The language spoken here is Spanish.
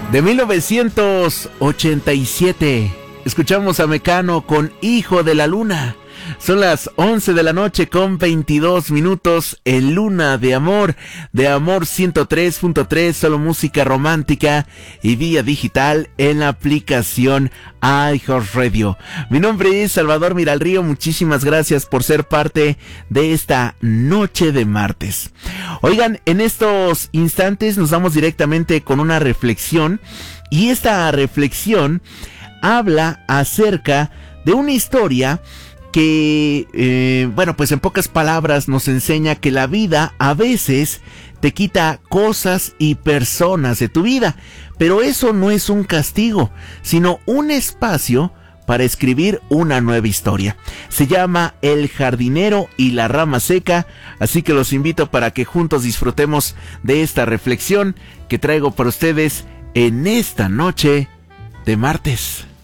De 1987, escuchamos a Mecano con Hijo de la Luna. Son las 11 de la noche con 22 minutos en Luna de Amor 103.3, solo música romántica y vía digital en la aplicación iHeartRadio. Mi nombre es Salvador Miralrío, muchísimas gracias por ser parte de esta noche de martes. Oigan, en estos instantes nos vamos directamente con una reflexión, y esta reflexión habla acerca de una historia que, pues en pocas palabras nos enseña que la vida a veces te quita cosas y personas de tu vida, pero eso no es un castigo, sino un espacio para escribir una nueva historia. Se llama El jardinero y la rama seca, así que los invito para que juntos disfrutemos de esta reflexión que traigo para ustedes en esta noche de martes.